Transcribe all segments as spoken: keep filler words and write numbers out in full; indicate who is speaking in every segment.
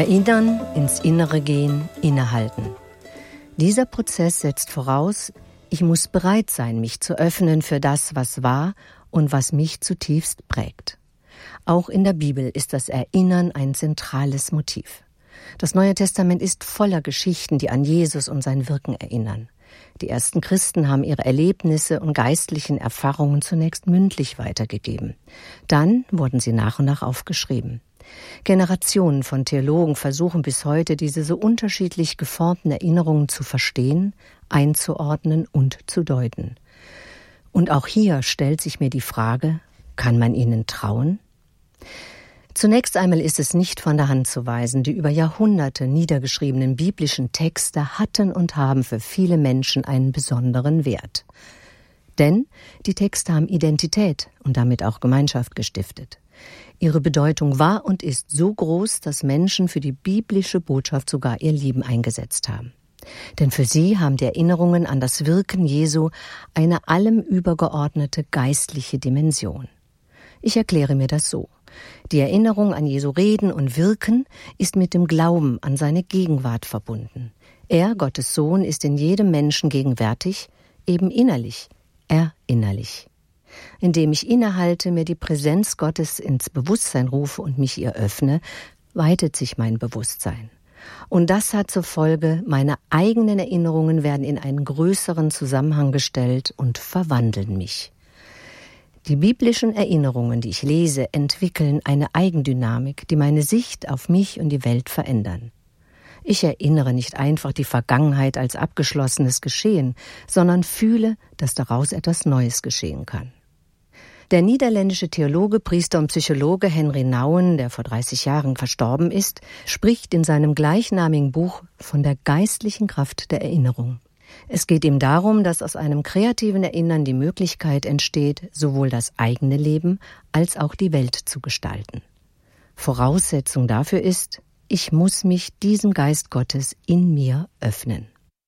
Speaker 1: Erinnern, ins Innere gehen, innehalten. Dieser Prozess setzt voraus, ich muss bereit sein, mich zu öffnen für das, was war und was mich zutiefst prägt. Auch in der Bibel ist das Erinnern ein zentrales Motiv. Das Neue Testament ist voller Geschichten, die an Jesus und sein Wirken erinnern. Die ersten Christen haben ihre Erlebnisse und geistlichen Erfahrungen zunächst mündlich weitergegeben. Dann wurden sie nach und nach aufgeschrieben. Generationen von Theologen versuchen bis heute, diese so unterschiedlich geformten Erinnerungen zu verstehen, einzuordnen und zu deuten. Und auch hier stellt sich mir die Frage, kann man ihnen trauen? Zunächst einmal ist es nicht von der Hand zu weisen, die über Jahrhunderte niedergeschriebenen biblischen Texte hatten und haben für viele Menschen einen besonderen Wert. Denn die Texte haben Identität und damit auch Gemeinschaft gestiftet. Ihre Bedeutung war und ist so groß, dass Menschen für die biblische Botschaft sogar ihr Leben eingesetzt haben. Denn für sie haben die Erinnerungen an das Wirken Jesu eine allem übergeordnete geistliche Dimension. Ich erkläre mir das so. Die Erinnerung an Jesu Reden und Wirken ist mit dem Glauben an seine Gegenwart verbunden. Er, Gottes Sohn, ist in jedem Menschen gegenwärtig, eben innerlich, erinnerlich. Indem ich innehalte, mir die Präsenz Gottes ins Bewusstsein rufe und mich ihr öffne, weitet sich mein Bewusstsein. Und das hat zur Folge, meine eigenen Erinnerungen werden in einen größeren Zusammenhang gestellt und verwandeln mich. Die biblischen Erinnerungen, die ich lese, entwickeln eine Eigendynamik, die meine Sicht auf mich und die Welt verändern. Ich erinnere nicht einfach die Vergangenheit als abgeschlossenes Geschehen, sondern fühle, dass daraus etwas Neues geschehen kann. Der niederländische Theologe, Priester und Psychologe Henri Nouwen, der vor dreißig Jahren verstorben ist, spricht in seinem gleichnamigen Buch von der geistlichen Kraft der Erinnerung. Es geht ihm darum, dass aus einem kreativen Erinnern die Möglichkeit entsteht, sowohl das eigene Leben als auch die Welt zu gestalten. Voraussetzung dafür ist, ich muss mich diesem Geist Gottes in mir öffnen.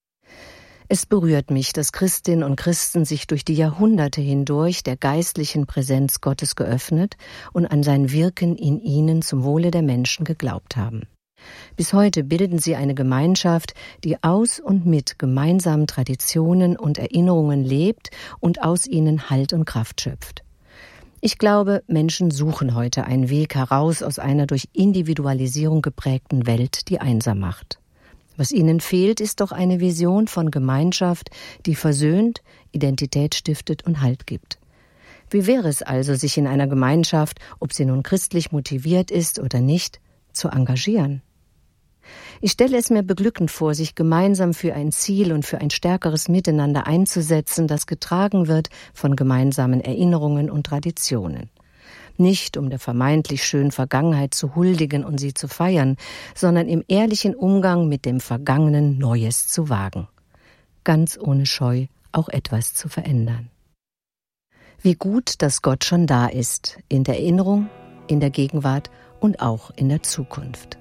Speaker 1: Es berührt mich, dass Christinnen und Christen sich durch die Jahrhunderte hindurch der geistlichen Präsenz Gottes geöffnet und an sein Wirken in ihnen zum Wohle der Menschen geglaubt haben. Bis heute bilden sie eine Gemeinschaft, die aus und mit gemeinsamen Traditionen und Erinnerungen lebt und aus ihnen Halt und Kraft schöpft. Ich glaube, Menschen suchen heute einen Weg heraus aus einer durch Individualisierung geprägten Welt, die einsam macht. Was ihnen fehlt, ist doch eine Vision von Gemeinschaft, die versöhnt, Identität stiftet und Halt gibt. Wie wäre es also, sich in einer Gemeinschaft, ob sie nun christlich motiviert ist oder nicht, zu engagieren? Ich stelle es mir beglückend vor, sich gemeinsam für ein Ziel und für ein stärkeres Miteinander einzusetzen, das getragen wird von gemeinsamen Erinnerungen und Traditionen. Nicht um der vermeintlich schönen Vergangenheit zu huldigen und sie zu feiern, sondern im ehrlichen Umgang mit dem Vergangenen Neues zu wagen. Ganz ohne Scheu, auch etwas zu verändern. Wie gut, dass Gott schon da ist, in der Erinnerung, in der Gegenwart und auch in der Zukunft.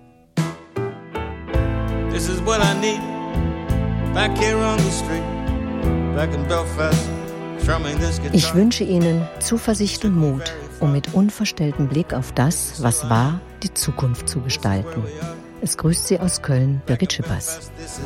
Speaker 2: This is what I need. Back here on the street, back in Belfast, strumming this guitar.
Speaker 1: Ich wünsche Ihnen Zuversicht und Mut, um mit unverstelltem Blick auf das, was war, die Zukunft zu gestalten. Es grüßt Sie aus Köln, Birgit Schippers.